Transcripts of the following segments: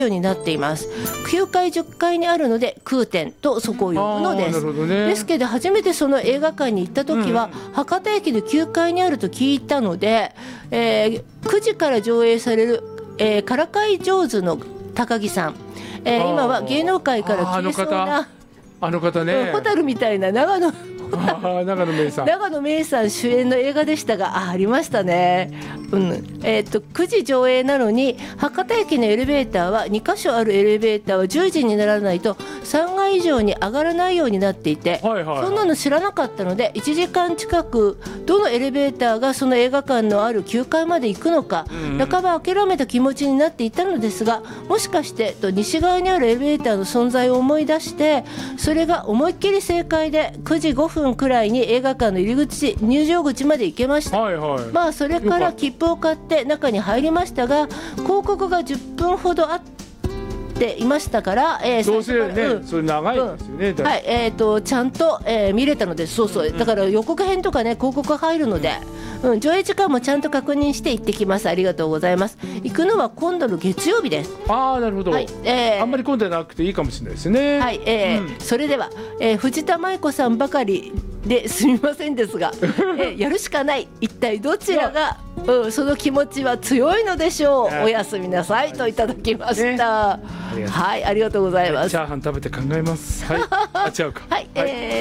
ようになっています。9階10階にあるので空天とそこを呼ぶのです。ですけど初めてその映画館に行った時は、博多駅の9階にあると聞いたので、9時から上映される、からかい上手の高木さん、今は芸能界から消えそうなあの方ね、 ホタルみたいな長野めいさん主演の映画でしたが、ありましたね。9時上映なのに博多駅のエレベーターは2カ所あるエレベーターは10時にならないと3階以上に上がらないようになっていて、そんなの知らなかったので1時間近くどのエレベーターがその映画館のある9階まで行くのか、半ば諦めた気持ちになっていたのですが、もしかして西側にあるエレベーターの存在を思い出して、それが思いっきり正解で9時5分くらいに映画館の入場口まで行けました。まあそれから切符を買って中に入りましたが、広告が10分ほどあっていましたから、 どうせね、それ長いですよね。 はい、ちゃんと、見れたのです。そうそう、だから予告編とかね広告が入るので、上映時間もちゃんと確認して行ってきます。ありがとうございます。行くのは今度の月曜日です。 なるほど、はい、あんまり混んでなくていいかもしれないですね。 はい、それでは、藤田舞子さんばかりですみませんですが、やるしかない。一体どちらが、その気持ちは強いのでしょう。おやすみなさいといただきました。はい、ありがとうございます。 チャーハン食べて考えます。はい、違うか。 はい、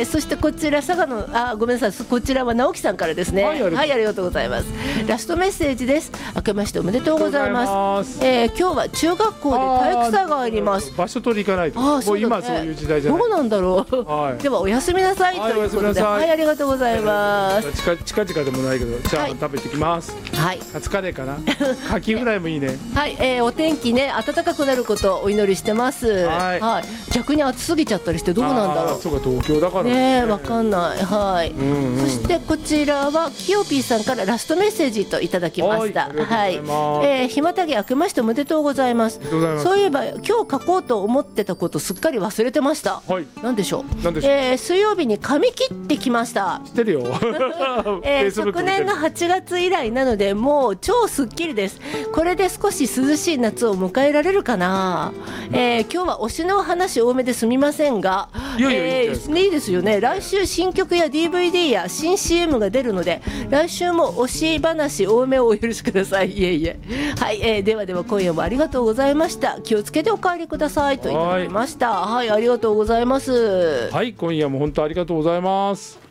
そしてこちら佐賀のごめんなさい、こちらは直樹さんからですね。はい、ありがとうございます。ラストメッセージです。明けましておめでとうございます。今日は中学校で体育祭があります。 場所取り行かないと。もう今そういう時代じゃない。 どうなんだろう。ではおやすみなさいということで、はい、ありがとうございます。 近々でもないけどチャーハン食べてきます。はい、カツカレーかな。カキフライもいいね。 はい、お天気ね暖かくなることをお祈りしてます。はい、逆に暑すぎちゃったりしてどうなんだろう。 そうか、東京だからね、わかんない。はい、そしてこちらはキヨピーさんからラストメッセージといただきました。はい、ひまたぎ明けましておめでとうございます。そういえば今日書こうと思ってたことすっかり忘れてました。なんでしょう。水曜日に髪切ってきました。 知ってるよ。 昨年の8月以来なのでもう超すっきりです。これで少し涼しい夏を迎えられるかな。今日は推しの話多めですみませんが、いいですよね。来週新曲や DVD や新 CM が出るので来週も推し話多めをお許しください。はい、では今夜もありがとうございました。気をつけてお帰りくださいといただきました。はい、ありがとうございます。 はい、今夜も本当ありがとうございます。